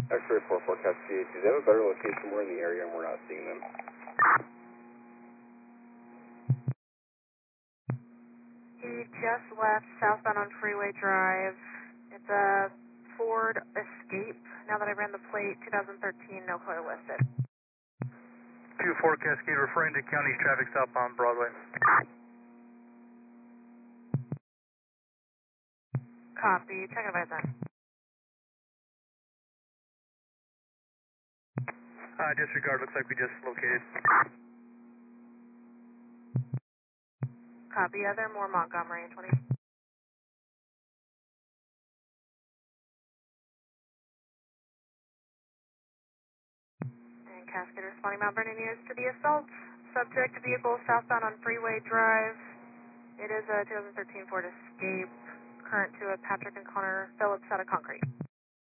X-ray 44 Cascade, do they have a better location? We're in the area and we're not seeing them. He just left southbound on Freeway Drive. It's a Ford Escape. Now that I ran the plate, 2013, no color listed. 24 Cascade referring to county traffic southbound Broadway. Copy. Check advise that. Disregard, looks like we just located. Copy. Other more Montgomery 20. And Cascade responding Mount Vernon units to the assault. Subject vehicle southbound on Freeway Drive. It is a 2013 Ford Escape. Current to a Patrick and Connor Phillips out of Concrete.